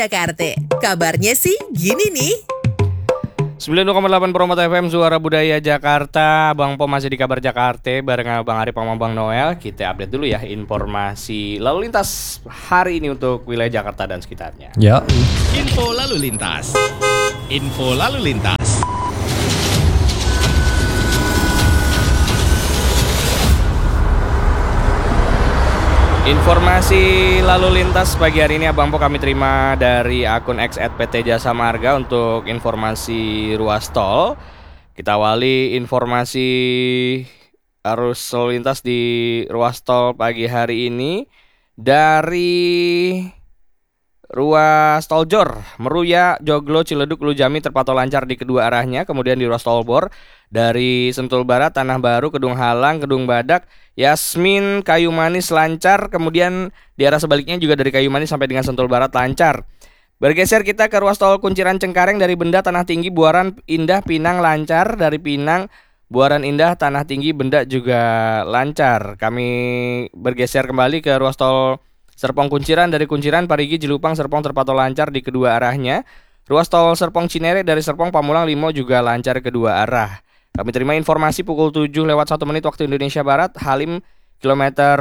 Jakarta, kabarnya sih gini nih. 92,8 Promote FM, Suara Budaya Jakarta. Bang Po masih di Kabar Jakarta bareng Bang Arif sama Bang Noel. Kita update dulu ya informasi lalu lintas hari ini untuk wilayah Jakarta dan sekitarnya. Ya. Info lalu lintas. Info lalu lintas. Informasi lalu lintas pagi hari ini Abang Po kami terima dari akun X @PT Jasa Marga untuk informasi ruas tol. Kita awali informasi arus lalu lintas di ruas tol pagi hari ini dari ruas tol Jor, Meruya, Joglo, Ciledug, Lujami terpantau lancar di kedua arahnya. Kemudian di ruas tol Bor dari Sentul Barat, Tanah Baru, Kedung Halang, Kedung Badak, Yasmin, Kayu Manis lancar. Kemudian di arah sebaliknya juga dari Kayu Manis sampai dengan Sentul Barat lancar. Bergeser kita ke ruas tol Kunciran Cengkareng dari Benda, Tanah Tinggi, Buaran, Indah, Pinang lancar. Dari Pinang, Buaran, Indah, Tanah Tinggi, Benda juga lancar. Kami bergeser kembali ke ruas tol Serpong Kunciran dari Kunciran, Parigi, Jelupang, Serpong terpantau lancar di kedua arahnya. Ruas tol Serpong Cinere dari Serpong, Pamulang, Limo juga lancar kedua arah. Kami terima informasi pukul 7:01 waktu Indonesia Barat, Halim kilometer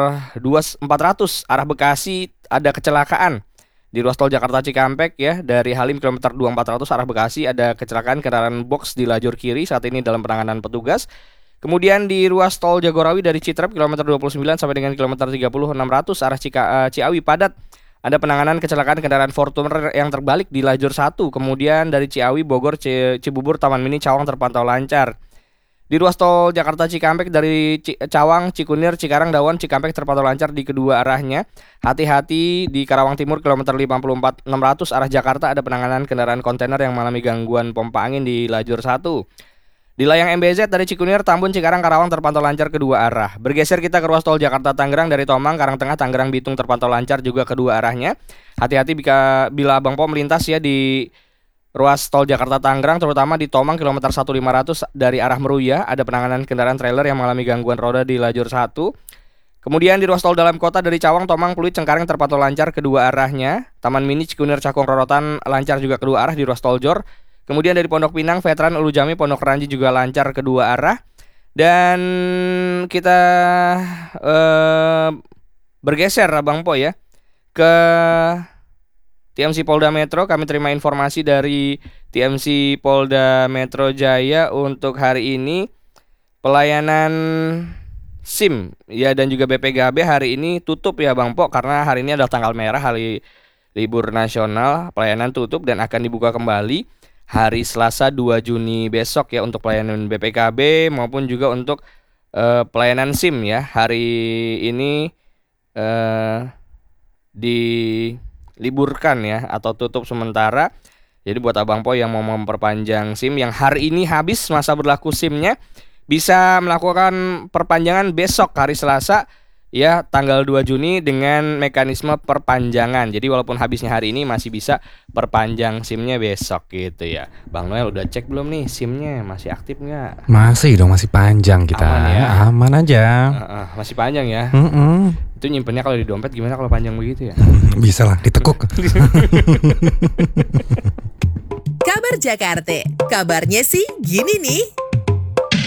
2400 arah Bekasi ada kecelakaan. Di ruas tol Jakarta Cikampek ya, dari Halim kilometer 2400 arah Bekasi ada kecelakaan kendaraan box di lajur kiri, saat ini dalam penanganan petugas. Kemudian di ruas tol Jagorawi dari Citrep kilometer 29 sampai dengan kilometer 30-600 arah Ciawi padat. Ada penanganan kecelakaan kendaraan Fortuner yang terbalik di lajur 1. Kemudian dari Ciawi, Bogor, Cibubur, Taman Mini, Cawang terpantau lancar. Di ruas tol Jakarta Cikampek dari Cawang, Cikunir, Cikarang, Dawon, Cikampek terpantau lancar di kedua arahnya. Hati-hati di Karawang Timur kilometer 54-600 arah Jakarta ada penanganan kendaraan kontainer yang mengalami gangguan pompa angin di lajur 1. Di layang MBZ dari Cikunir, Tambun, Cikarang, Karawang terpantau lancar kedua arah. Bergeser kita ke ruas tol Jakarta Tangerang dari Tomang, Karangtengah, Tangerang, Bitung terpantau lancar juga kedua arahnya. Hati-hati bila Abang Po melintas ya di ruas tol Jakarta Tangerang, terutama di Tomang kilometer 1500 dari arah Meruya ada penanganan kendaraan trailer yang mengalami gangguan roda di lajur 1. Kemudian di ruas tol dalam kota dari Cawang, Tomang, Pluit, Cengkareng terpantau lancar kedua arahnya. Taman Mini, Cikunir, Cakung, Rorotan lancar juga kedua arah di ruas tol Jor. Kemudian dari Pondok Pinang, Veteran, Ulujami, Pondok Ranji juga lancar kedua arah. Dan kita bergeser Abang Po ya ke TMC Polda Metro. Kami terima informasi dari TMC Polda Metro Jaya untuk hari ini pelayanan SIM ya dan juga BPKB hari ini tutup ya Bang Po, karena hari ini adalah tanggal merah, hari libur nasional. Pelayanan tutup dan akan dibuka kembali hari Selasa 2 Juni besok ya untuk pelayanan BPKB maupun juga untuk pelayanan SIM ya. Hari ini diliburkan ya atau tutup sementara. Jadi buat Abang Po yang mau memperpanjang SIM yang hari ini habis masa berlaku SIM-nya, bisa melakukan perpanjangan besok hari Selasa ya tanggal 2 Juni dengan mekanisme perpanjangan. Jadi walaupun habisnya hari ini masih bisa perpanjang SIM-nya besok gitu ya. Bang Noel udah cek belum nih SIM-nya masih aktif nggak? Masih dong, masih panjang kita. Aman ya? Aman aja. Masih panjang ya. Itu nyimpennya kalau di dompet gimana kalau panjang begitu ya? Bisa lah, ditekuk. Kabar Jakarta, kabarnya sih gini nih.